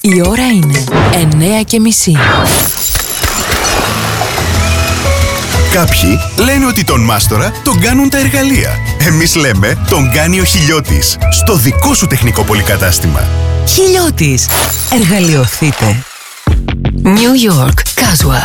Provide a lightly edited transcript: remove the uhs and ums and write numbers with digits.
Η ώρα είναι 9:30. Κάποιοι λένε ότι τον μάστορα τον κάνουν τα εργαλεία. Εμείς λέμε τον κάνει ο Χιλιώτης. Στο δικό σου τεχνικό πολυκατάστημα. Χιλιώτης. Εργαλειοθείτε. New York Casual.